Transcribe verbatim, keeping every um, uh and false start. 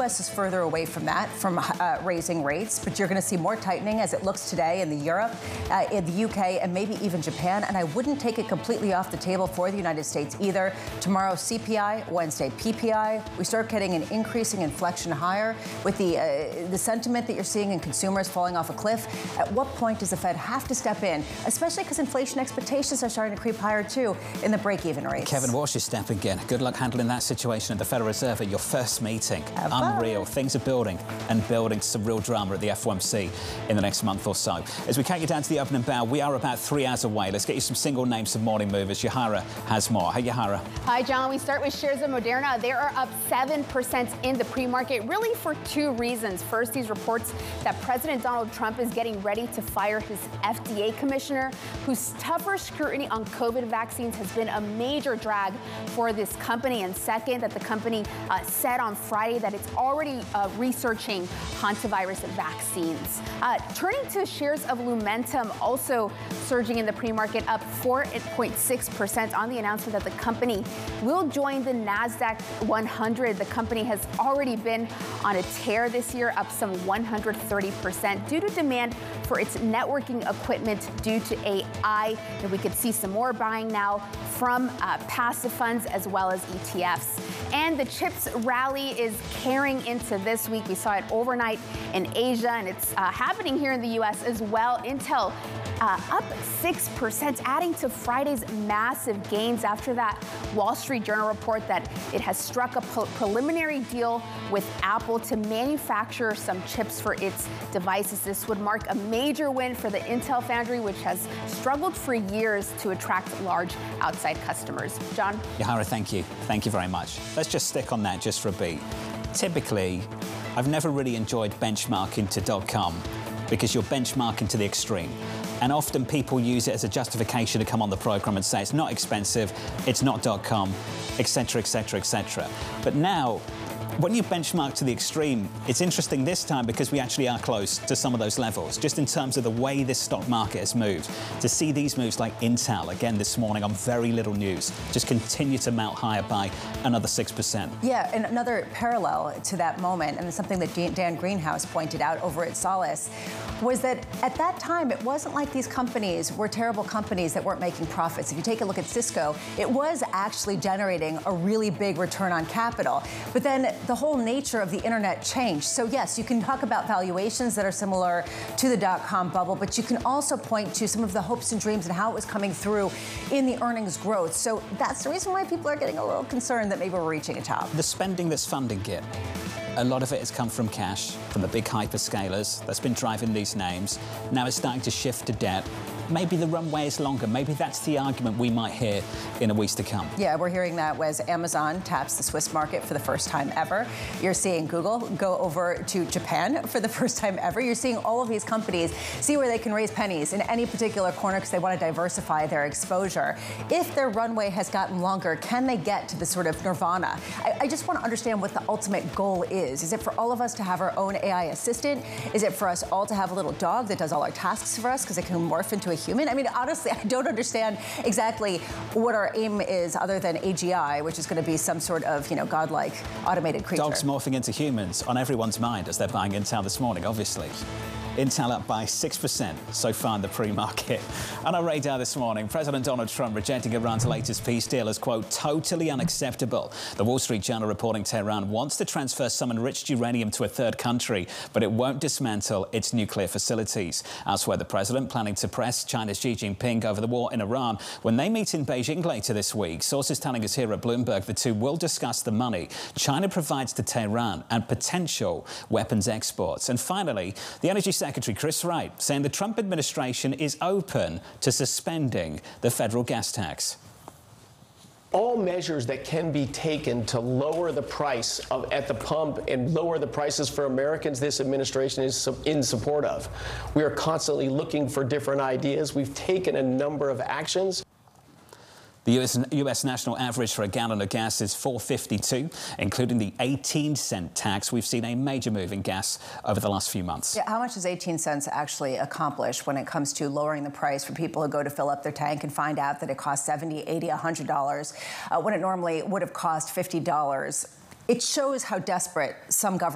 S is further away from that, from uh, raising rates, but you're going to see more tightening as it looks today in the Europe, uh, in the U K, and maybe even Japan. And I wouldn't take it completely off the table for the United States either. Tomorrow, C P I, Wednesday, P P I. We start getting an increasing inflection higher with the uh, the sentiment that you're seeing in consumers falling off a cliff. At what point does the Fed have to step in, especially because inflation expectations are starting to creep higher too in the break-even rates? Kevin Walsh is stepping in. Good luck handling that situation at the Federal Reserve at your first meeting. Have Unreal. fun. Things are building and building some real drama at the F O M C in the next month or so. As we count you down to the opening bell, we are about three hours away. Let's get you some single names of morning movers. Yahara has more. Hey, Yahara. Hi, John. We start with shares of Moderna. They are up seven percent in the pre-market, really for two reasons. First, these reports that President Donald Trump is getting ready to fire his F D A commissioner, whose tougher scrutiny on COVID vaccines has been a major drag for this company. And second, that the company uh, said on Friday that it's already uh, researching hantavirus vaccines. Uh, turning to shares of Lumentum, also surging in the pre-market, up four point six percent on the announcement that the company will join the NASDAQ one hundred. The company has already been on a tear this year, up some one hundred thirty percent due to demand for its networking equipment due to A I. And we could see some more buying now from uh, passive funds as well as E T Fs. And the chips rally is carrying into this week. We saw it overnight in Asia, and it's uh, happening here in the U S as well. Intel uh, up six percent, adding to Friday's massive gains after that Wall Street Journal report that it has struck a pre preliminary deal with Apple to manufacture some chips for its devices. This would mark a major win for the Intel foundry, which has struggled for years to attract large outside customers. John? Yahara, thank you. Thank you very much. Let's just stick on that just for a beat. Typically, I've never really enjoyed benchmarking to .com because you're benchmarking to the extreme. And often people use it as a justification to come on the program and say it's not expensive, it's not .com, et cetera, et cetera, et cetera. But now, when you benchmark to the extreme, it's interesting this time because we actually are close to some of those levels, just in terms of the way this stock market has moved. To see these moves like Intel, again this morning on very little news, just continue to mount higher by another six percent. Yeah, and another parallel to that moment, and something that Dan Greenhouse pointed out over at Solace, was that at that time, it wasn't like these companies were terrible companies that weren't making profits. If you take a look at Cisco, it was actually generating a really big return on capital. But then the whole nature of the internet changed. So yes, you can talk about valuations that are similar to the dot-com bubble, but you can also point to some of the hopes and dreams and how it was coming through in the earnings growth. So that's the reason why people are getting a little concerned that maybe we're reaching a top. The spending that's funding it, a lot of it has come from cash, from the big hyperscalers that's been driving these names. Now it's starting to shift to debt. Maybe the runway is longer. Maybe that's the argument we might hear in the weeks to come. Yeah, we're hearing that as Amazon taps the Swiss market for the first time ever. You're seeing Google go over to Japan for the first time ever. You're seeing all of these companies see where they can raise pennies in any particular corner because they want to diversify their exposure. If their runway has gotten longer, can they get to the sort of nirvana? I, I just want to understand what the ultimate goal is. Is it for all of us to have our own A I assistant? Is it for us all to have a little dog that does all our tasks for us because it can morph into a human? I mean, honestly, I don't understand exactly what our aim is other than A G I, which is going to be some sort of, you know, godlike automated creature. Dogs morphing into humans on everyone's mind as they're buying Intel this morning, obviously. Intel up by six percent so far in the pre-market. On our radar this morning, President Donald Trump rejecting Iran's latest peace deal as, quote, totally unacceptable. The Wall Street Journal reporting Tehran wants to transfer some enriched uranium to a third country, but it won't dismantle its nuclear facilities. Elsewhere, the president planning to press China's Xi Jinping over the war in Iran when they meet in Beijing later this week. Sources telling us here at Bloomberg the two will discuss the money China provides to Tehran and potential weapons exports. And finally, the energy sector Secretary Chris Wright saying the Trump administration is open to suspending the federal gas tax. All measures that can be taken to lower the price of, at the pump and lower the prices for Americans, this administration is in support of. We are constantly looking for different ideas. We've taken a number of actions. The U S, U S national average for a gallon of gas is four fifty-two, including the eighteen cent tax. We've seen a major move in gas over the last few months. Yeah, how much does eighteen cents actually accomplish when it comes to lowering the price for people who go to fill up their tank and find out that it costs seventy, eighty, one hundred dollars uh, when it normally would have cost fifty dollars? It shows how desperate some governments